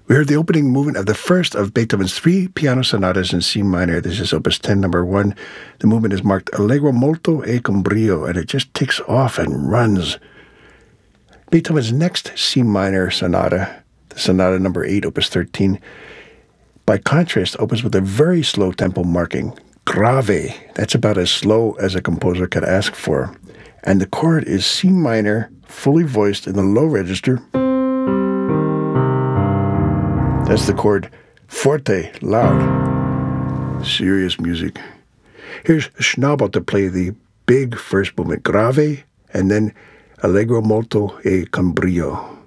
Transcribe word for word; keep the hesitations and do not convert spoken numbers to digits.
We heard the opening movement of the first of Beethoven's three piano sonatas in C minor. This is Opus ten, number one. The movement is marked Allegro molto e con brio, and it just takes off and runs. Beethoven's next C minor sonata, the sonata number eight, Opus thirteen, by contrast, opens with a very slow tempo marking, grave. That's about as slow as a composer could ask for. And the chord is C minor, fully voiced in the low register. That's the chord forte, loud. Serious music. Here's Schnabel to play the big first movement, grave, and then Allegro molto e con brio.